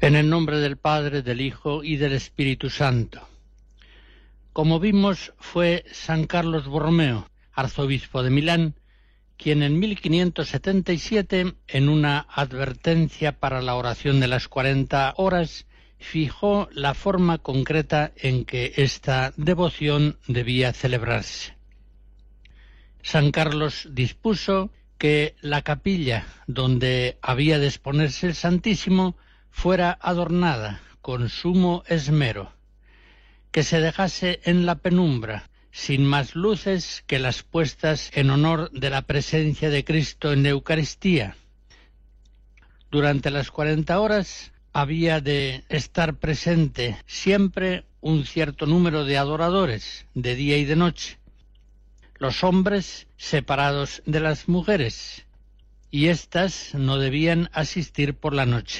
En el nombre del Padre, del Hijo y del Espíritu Santo. Como vimos, fue San Carlos Borromeo, arzobispo de Milán, quien en 1577, en una advertencia para la oración de las 40 horas, fijó la forma concreta en que esta devoción debía celebrarse. San Carlos dispuso que la capilla donde había de exponerse el Santísimo fuera adornada con sumo esmero, que se dejase en la penumbra, sin más luces que las puestas en honor de la presencia de Cristo en la Eucaristía. Durante las 40 horas había de estar presente siempre un cierto número de adoradores, de día y de noche, los hombres separados de las mujeres, y éstas no debían asistir por la noche.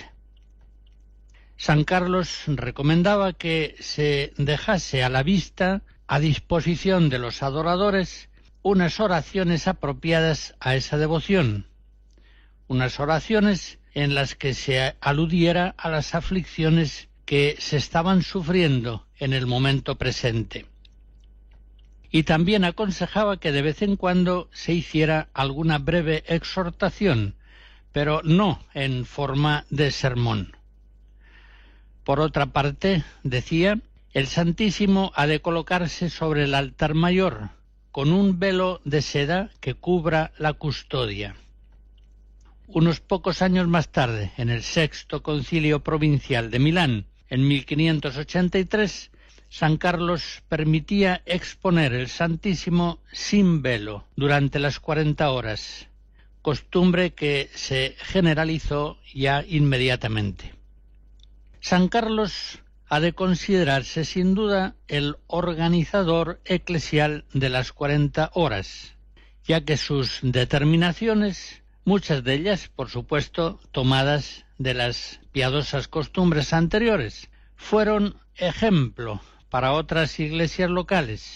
San Carlos recomendaba que se dejase a la vista, a disposición de los adoradores, unas oraciones apropiadas a esa devoción, unas oraciones en las que se aludiera a las aflicciones que se estaban sufriendo en el momento presente. Y también aconsejaba que de vez en cuando se hiciera alguna breve exhortación, pero no en forma de sermón. Por otra parte, decía, el Santísimo ha de colocarse sobre el altar mayor, con un velo de seda que cubra la custodia. Unos pocos años más tarde, en el Sexto Concilio Provincial de Milán, en 1583, San Carlos permitía exponer el Santísimo sin velo durante las 40 horas, costumbre que se generalizó ya inmediatamente. San Carlos ha de considerarse sin duda el organizador eclesial de las 40 horas, ya que sus determinaciones, muchas de ellas, por supuesto, tomadas de las piadosas costumbres anteriores, fueron ejemplo para otras iglesias locales